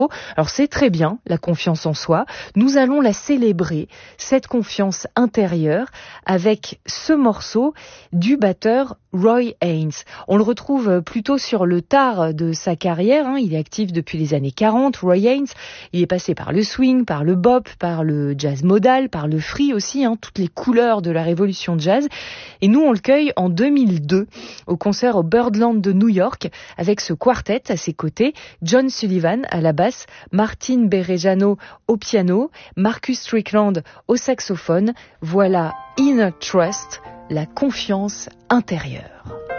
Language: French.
Alors c'est très bien, la confiance en soi. Nous allons la célébrer, cette confiance intérieure, avec ce morceau du batteur Roy Haynes. On le retrouve plutôt sur le tard de sa carrière. Il est actif depuis les années 40, Roy Haynes. Il est passé par le swing, par le bop, par le jazz modal, par le free aussi, toutes les couleurs de la révolution jazz. Et nous, on le cueille en 2002 au concert au Birdland de New York avec ce quartet à ses côtés, John Sullivan à la basse, Martin Berejano au piano, Marcus Strickland au saxophone. Voilà Inner Trust, la confiance intérieure.